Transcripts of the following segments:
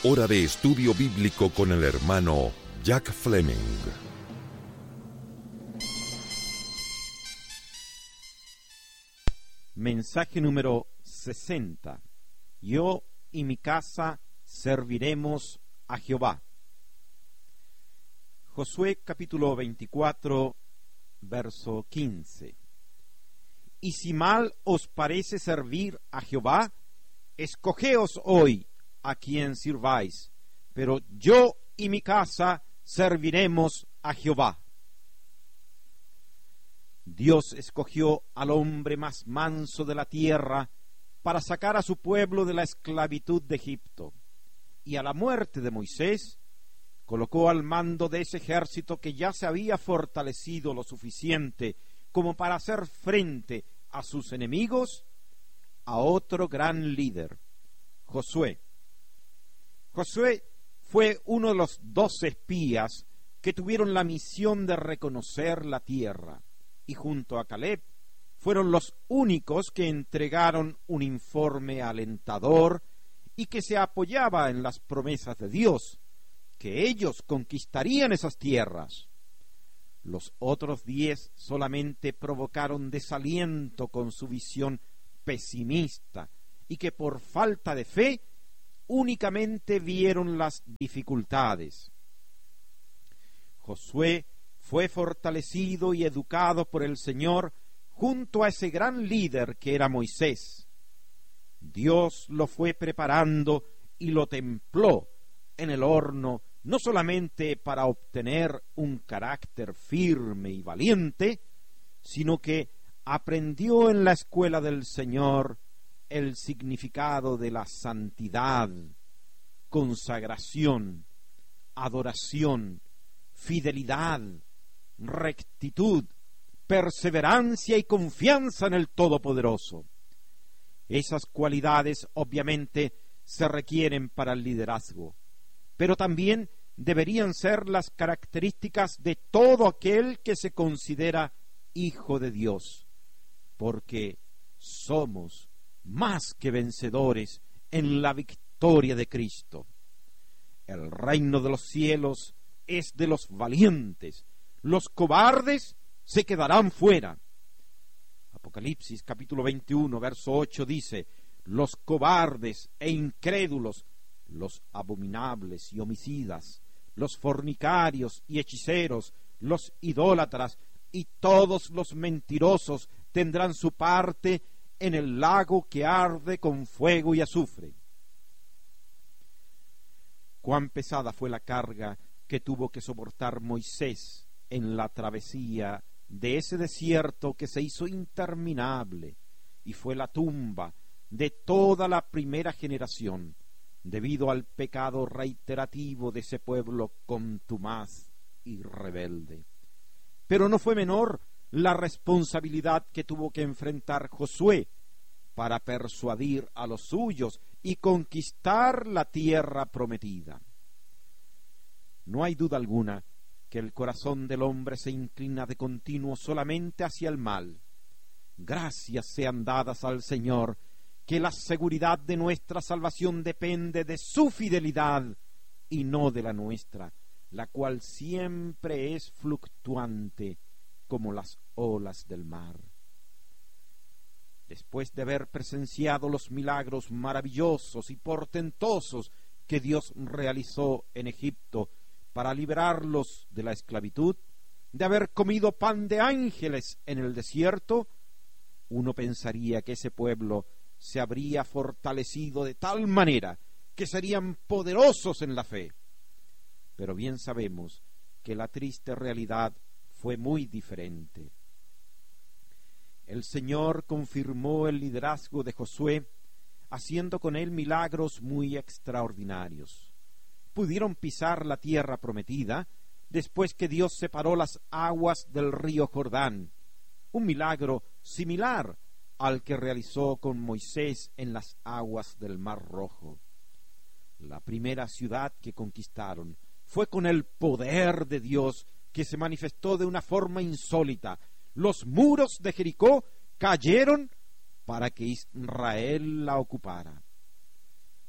Hora de estudio bíblico con el hermano Jack Fleming. Mensaje número 60. Yo y mi casa serviremos a Jehová. Josué capítulo 24, verso 15. Y si mal os parece servir a Jehová, escogeos hoy a quien sirváis, pero yo y mi casa serviremos a Jehová. Dios escogió al hombre más manso de la tierra para sacar a su pueblo de la esclavitud de Egipto, y a la muerte de Moisés colocó al mando de ese ejército que ya se había fortalecido lo suficiente como para hacer frente a sus enemigos, a otro gran líder, Josué. Josué fue uno de los 12 espías que tuvieron la misión de reconocer la tierra, y junto a Caleb fueron los únicos que entregaron un informe alentador y que se apoyaba en las promesas de Dios, que ellos conquistarían esas tierras. Los otros 10 solamente provocaron desaliento con su visión pesimista y que por falta de fe únicamente vieron las dificultades. Josué fue fortalecido y educado por el Señor junto a ese gran líder que era Moisés. Dios lo fue preparando y lo templó en el horno, no solamente para obtener un carácter firme y valiente, sino que aprendió en la escuela del Señor el significado de la santidad, consagración, adoración, fidelidad, rectitud, perseverancia y confianza en el Todopoderoso. Esas cualidades obviamente se requieren para el liderazgo, pero también deberían ser las características de todo aquel que se considera hijo de Dios, porque somos más que vencedores en la victoria de Cristo. El reino de los cielos es de los valientes, los cobardes se quedarán fuera. Apocalipsis capítulo 21, verso 8 dice: los cobardes e incrédulos, los abominables y homicidas, los fornicarios y hechiceros, los idólatras y todos los mentirosos tendrán su parte en el lago que arde con fuego y azufre. Cuán pesada fue la carga que tuvo que soportar Moisés en la travesía de ese desierto que se hizo interminable y fue la tumba de toda la primera generación debido al pecado reiterativo de ese pueblo contumaz y rebelde. Pero no fue menor la responsabilidad que tuvo que enfrentar Josué para persuadir a los suyos y conquistar la tierra prometida. No hay duda alguna que el corazón del hombre se inclina de continuo solamente hacia el mal. Gracias sean dadas al Señor, que la seguridad de nuestra salvación depende de su fidelidad y no de la nuestra, la cual siempre es fluctuante como las olas del mar. Después de haber presenciado los milagros maravillosos y portentosos que Dios realizó en Egipto para liberarlos de la esclavitud, de haber comido pan de ángeles en el desierto, uno pensaría que ese pueblo se habría fortalecido de tal manera que serían poderosos en la fe. Pero bien sabemos que la triste realidad fue muy diferente. El Señor confirmó el liderazgo de Josué, haciendo con él milagros muy extraordinarios. Pudieron pisar la tierra prometida después que Dios separó las aguas del río Jordán, un milagro similar al que realizó con Moisés en las aguas del Mar Rojo. La primera ciudad que conquistaron fue con el poder de Dios que se manifestó de una forma insólita. Los muros de Jericó cayeron para que Israel la ocupara.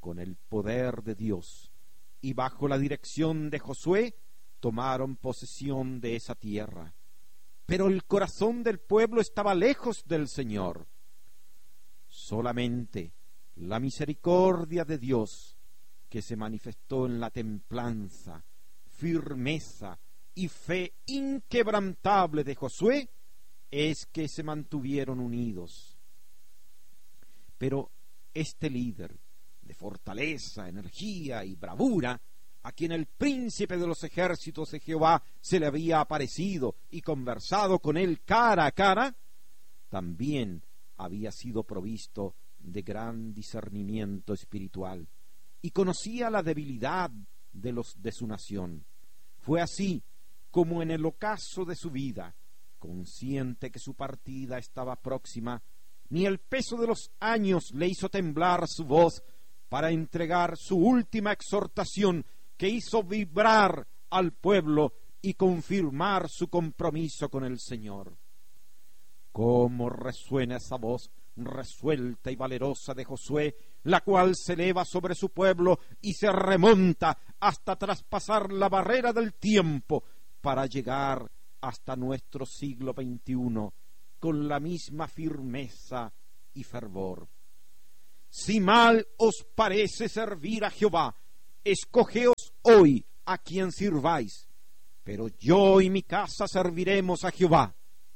con el poder de Dios y bajo la dirección de Josué, tomaron posesión de esa tierra. Pero el corazón del pueblo estaba lejos del Señor. Solamente la misericordia de Dios, que se manifestó en la templanza, firmeza y fe inquebrantable de Josué, es que se mantuvieron unidos. Pero este líder de fortaleza, energía y bravura, a quien el príncipe de los ejércitos de Jehová se le había aparecido y conversado con él cara a cara, también había sido provisto de gran discernimiento espiritual y conocía la debilidad de los de su nación. Fue así como en el ocaso de su vida, consciente que su partida estaba próxima, ni el peso de los años le hizo temblar su voz para entregar su última exhortación que hizo vibrar al pueblo y confirmar su compromiso con el Señor. Cómo resuena esa voz resuelta y valerosa de Josué, la cual se eleva sobre su pueblo y se remonta hasta traspasar la barrera del tiempo para llegar hasta nuestro siglo XXI con la misma firmeza y fervor. Si mal os parece servir a Jehová, escogeos hoy a quien sirváis, pero yo y mi casa serviremos a Jehová.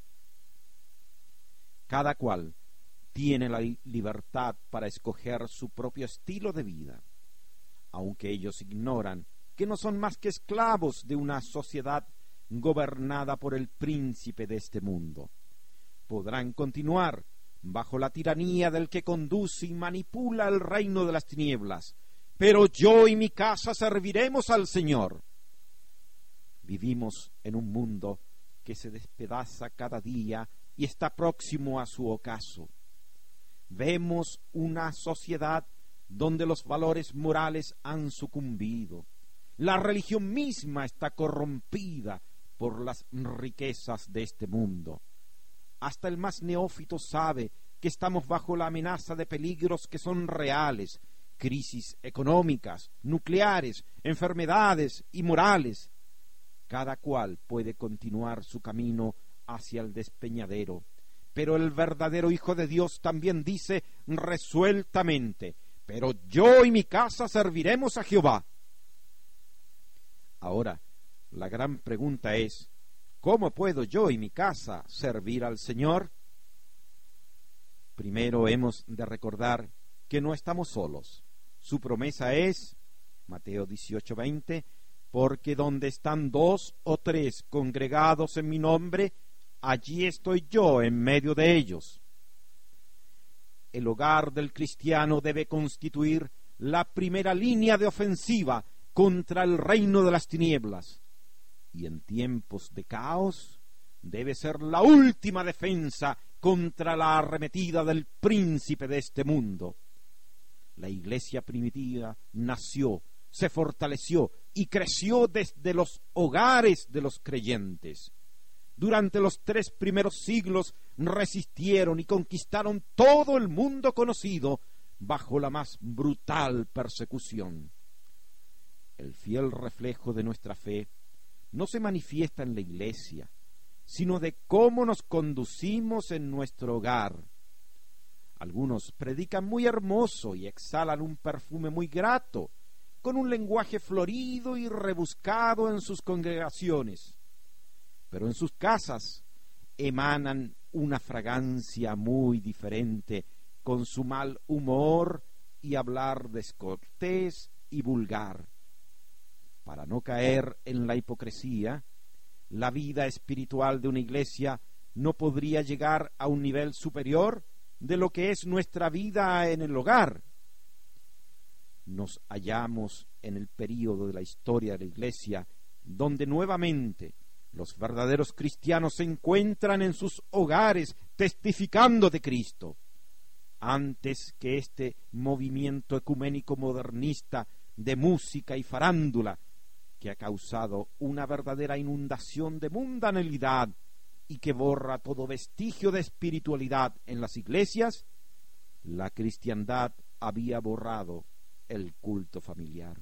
Cada cual tiene la libertad para escoger su propio estilo de vida, aunque ellos ignoran que no son más que esclavos de una sociedad gobernada por el príncipe de este mundo. Podrán continuar bajo la tiranía del que conduce y manipula el reino de las tinieblas, pero yo y mi casa serviremos al Señor. Vivimos en un mundo que se despedaza cada día y está próximo a su ocaso. Vemos una sociedad donde los valores morales han sucumbido. La religión misma está corrompida por las riquezas de este mundo. Hasta el más neófito sabe que estamos bajo la amenaza de peligros que son reales, crisis económicas, nucleares, enfermedades y morales. Cada cual puede continuar su camino hacia el despeñadero, pero el verdadero Hijo de Dios también dice resueltamente: pero yo y mi casa serviremos a Jehová. Ahora, la gran pregunta es: ¿cómo puedo yo y mi casa servir al Señor? Primero hemos de recordar que no estamos solos. Su promesa es, Mateo 18:20, porque donde están 2 o 3 congregados en mi nombre, allí estoy yo en medio de ellos. El hogar del cristiano debe constituir la primera línea de ofensiva contra el reino de las tinieblas, y en tiempos de caos debe ser la última defensa contra la arremetida del príncipe de este mundo. La iglesia primitiva nació, se fortaleció y creció desde los hogares de los creyentes. Durante los 3 primeros siglos resistieron y conquistaron todo el mundo conocido bajo la más brutal persecución. El fiel reflejo de nuestra fe no se manifiesta en la iglesia, sino de cómo nos conducimos en nuestro hogar. Algunos predican muy hermoso y exhalan un perfume muy grato, con un lenguaje florido y rebuscado en sus congregaciones, pero en sus casas emanan una fragancia muy diferente, con su mal humor y hablar descortés y vulgar. Para no caer en la hipocresía, la vida espiritual de una iglesia no podría llegar a un nivel superior de lo que es nuestra vida en el hogar. Nos hallamos en el período de la historia de la iglesia donde nuevamente los verdaderos cristianos se encuentran en sus hogares testificando de Cristo. Antes que este movimiento ecuménico modernista de música y farándula, que ha causado una verdadera inundación de mundanalidad y que borra todo vestigio de espiritualidad en las iglesias, la cristiandad había borrado el culto familiar.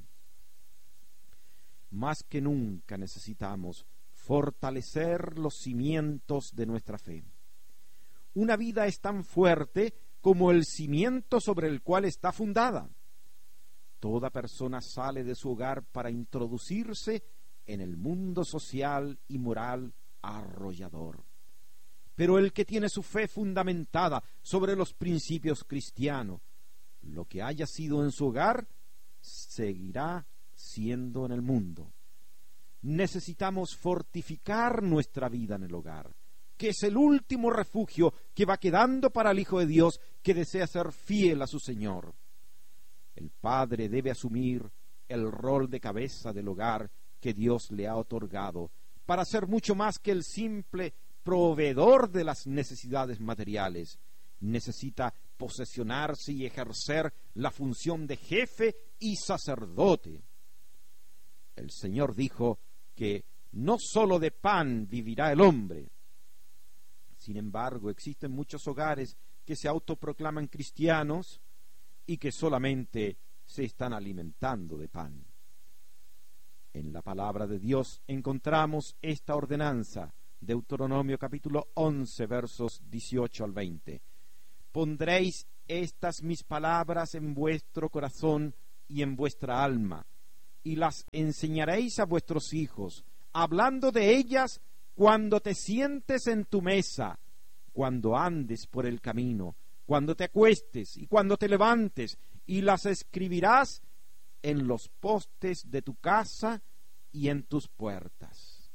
Más que nunca necesitamos fortalecer los cimientos de nuestra fe. Una vida es tan fuerte como el cimiento sobre el cual está fundada. Toda persona sale de su hogar para introducirse en el mundo social y moral arrollador. Pero el que tiene su fe fundamentada sobre los principios cristianos, lo que haya sido en su hogar, seguirá siendo en el mundo. Necesitamos fortificar nuestra vida en el hogar, que es el último refugio que va quedando para el Hijo de Dios que desea ser fiel a su Señor. El padre debe asumir el rol de cabeza del hogar que Dios le ha otorgado para ser mucho más que el simple proveedor de las necesidades materiales. Necesita posesionarse y ejercer la función de jefe y sacerdote. El Señor dijo que no sólo de pan vivirá el hombre. Sin embargo, existen muchos hogares que se autoproclaman cristianos y que solamente se están alimentando de pan. En la palabra de Dios encontramos esta ordenanza, Deuteronomio capítulo 11, versos 18 al 20. Pondréis estas mis palabras en vuestro corazón y en vuestra alma, y las enseñaréis a vuestros hijos, hablando de ellas cuando te sientes en tu mesa, cuando andes por el camino, cuando te acuestes y cuando te levantes, y las escribirás en los postes de tu casa y en tus puertas.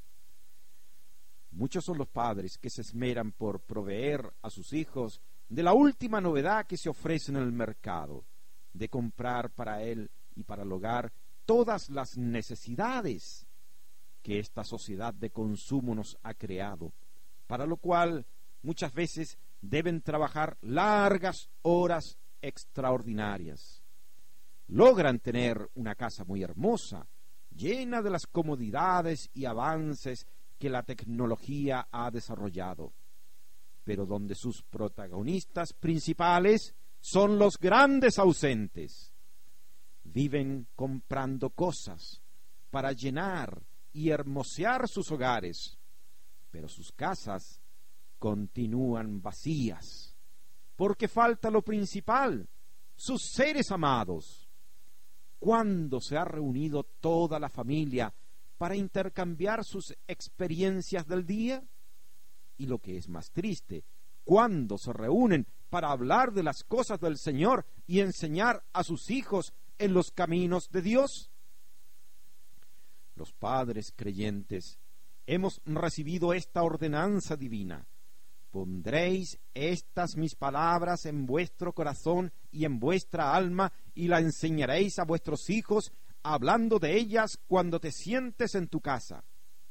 Muchos son los padres que se esmeran por proveer a sus hijos de la última novedad que se ofrece en el mercado, de comprar para él y para el hogar todas las necesidades que esta sociedad de consumo nos ha creado, para lo cual muchas veces deben trabajar largas horas extraordinarias. Logran tener una casa muy hermosa, llena de las comodidades y avances que la tecnología ha desarrollado, pero donde sus protagonistas principales son los grandes ausentes. Viven comprando cosas para llenar y hermosear sus hogares, pero sus casas continúan vacías, porque falta lo principal, sus seres amados. ¿Cuándo se ha reunido toda la familia para intercambiar sus experiencias del día? Y lo que es más triste, ¿cuándo se reúnen para hablar de las cosas del Señor y enseñar a sus hijos en los caminos de Dios? Los padres creyentes hemos recibido esta ordenanza divina: pondréis estas mis palabras en vuestro corazón y en vuestra alma, y la enseñaréis a vuestros hijos, hablando de ellas cuando te sientes en tu casa.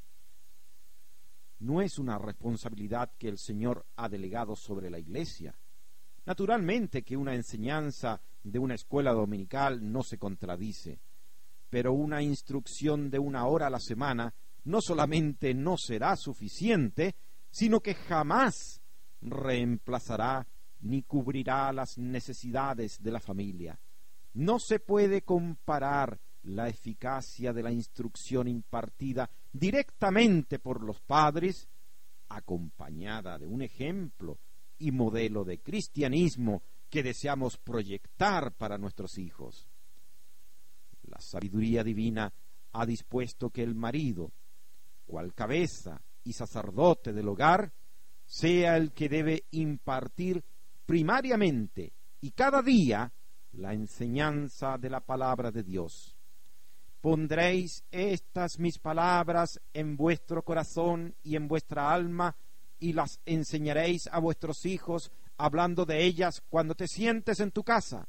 No es una responsabilidad que el Señor ha delegado sobre la Iglesia. Naturalmente que una enseñanza de una escuela dominical no se contradice, pero una instrucción de 1 hora a la semana no solamente no será suficiente, sino que jamás reemplazará ni cubrirá las necesidades de la familia. No se puede comparar la eficacia de la instrucción impartida directamente por los padres, acompañada de un ejemplo y modelo de cristianismo que deseamos proyectar para nuestros hijos. La sabiduría divina ha dispuesto que el marido, cual cabeza y sacerdote del hogar, sea el que debe impartir primariamente y cada día la enseñanza de la palabra de Dios. Pondréis estas mis palabras en vuestro corazón y en vuestra alma, y las enseñaréis a vuestros hijos, hablando de ellas cuando te sientes en tu casa.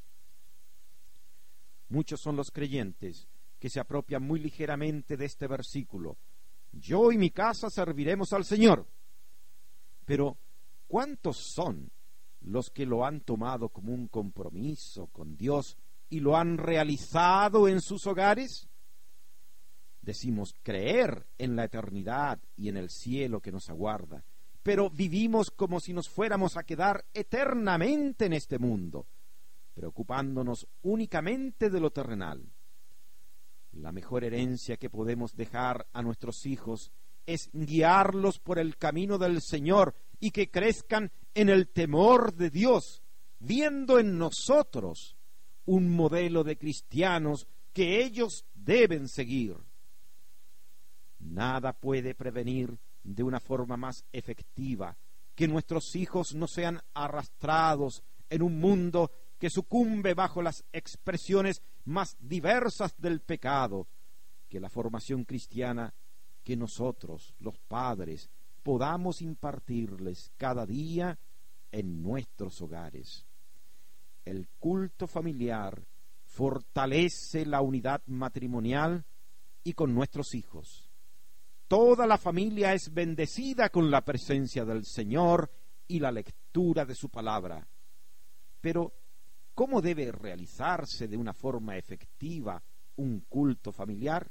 Muchos son los creyentes que se apropian muy ligeramente de este versículo: yo y mi casa serviremos al Señor. Pero ¿cuántos son los que lo han tomado como un compromiso con Dios y lo han realizado en sus hogares? Decimos creer en la eternidad y en el cielo que nos aguarda, pero vivimos como si nos fuéramos a quedar eternamente en este mundo. preocupándonos únicamente de lo terrenal. La mejor herencia que podemos dejar a nuestros hijos es guiarlos por el camino del Señor y que crezcan en el temor de Dios, viendo en nosotros un modelo de cristianos que ellos deben seguir. Nada puede prevenir de una forma más efectiva que nuestros hijos no sean arrastrados en un mundo que sucumbe bajo las expresiones más diversas del pecado, que la formación cristiana que nosotros, los padres, podamos impartirles cada día en nuestros hogares. El culto familiar fortalece la unidad matrimonial y con nuestros hijos. Toda la familia es bendecida con la presencia del Señor y la lectura de su palabra. Pero, ¿cómo debe realizarse de una forma efectiva un culto familiar?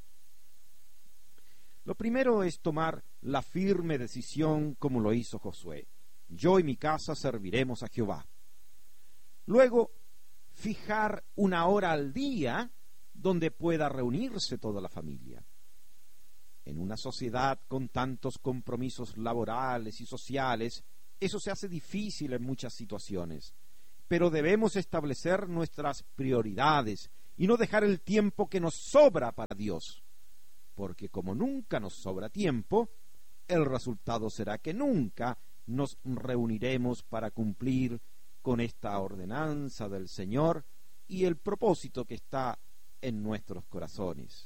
Lo primero es tomar la firme decisión como lo hizo Josué. Yo y mi casa serviremos a Jehová. Luego, fijar una hora al día donde pueda reunirse toda la familia. En una sociedad con tantos compromisos laborales y sociales, eso se hace difícil en muchas situaciones, pero debemos establecer nuestras prioridades y no dejar el tiempo que nos sobra para Dios, porque como nunca nos sobra tiempo, el resultado será que nunca nos reuniremos para cumplir con esta ordenanza del Señor y el propósito que está en nuestros corazones.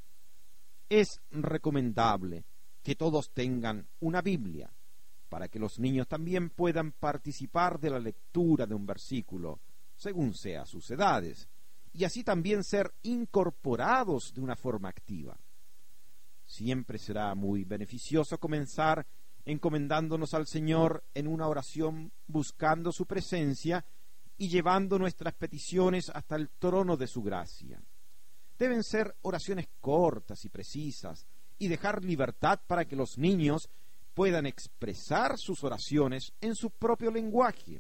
Es recomendable que todos tengan una Biblia, para que los niños también puedan participar de la lectura de un versículo, según sea sus edades, y así también ser incorporados de una forma activa. Siempre será muy beneficioso comenzar encomendándonos al Señor en una oración, buscando su presencia y llevando nuestras peticiones hasta el trono de su gracia. Deben ser oraciones cortas y precisas y dejar libertad para que los niños puedan expresar sus oraciones en su propio lenguaje.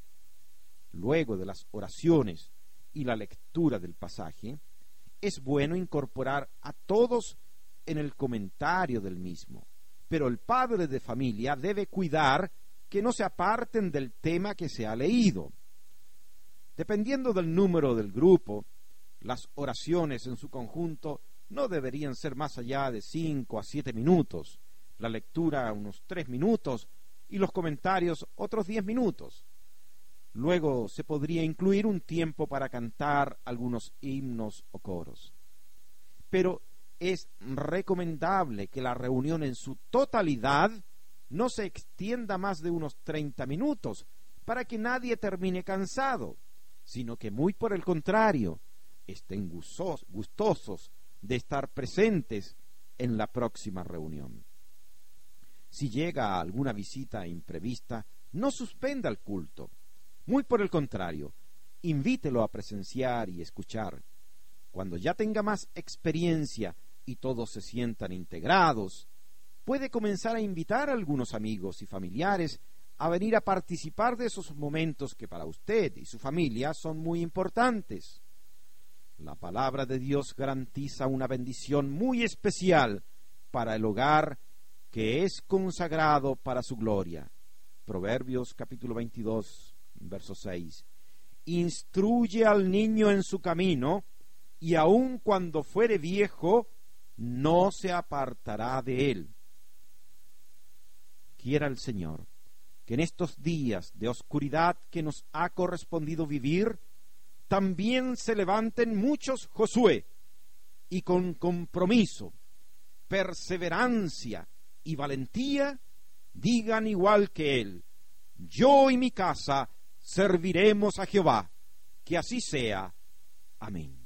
Luego de las oraciones y la lectura del pasaje, es bueno incorporar a todos en el comentario del mismo, pero el padre de familia debe cuidar que no se aparten del tema que se ha leído. Dependiendo del número del grupo, las oraciones en su conjunto no deberían ser más allá de 5 a 7 minutos, la lectura unos 3 minutos y los comentarios otros 10 minutos. Luego se podría incluir un tiempo para cantar algunos himnos o coros. Pero es recomendable que la reunión en su totalidad no se extienda más de unos 30 minutos para que nadie termine cansado, sino que muy por el contrario, estén gustosos de estar presentes en la próxima reunión. Si llega alguna visita imprevista, no suspenda el culto. Muy por el contrario, invítelo a presenciar y escuchar. Cuando ya tenga más experiencia y todos se sientan integrados, puede comenzar a invitar a algunos amigos y familiares a venir a participar de esos momentos que para usted y su familia son muy importantes. La palabra de Dios garantiza una bendición muy especial para el hogar que es consagrado para su gloria. Proverbios capítulo 22, verso 6. Instruye al niño en su camino, y aun cuando fuere viejo, no se apartará de él. Quiera el Señor que en estos días de oscuridad que nos ha correspondido vivir, también se levanten muchos Josué, y con compromiso, perseverancia y valentía, digan igual que él: yo y mi casa serviremos a Jehová. Que así sea. Amén.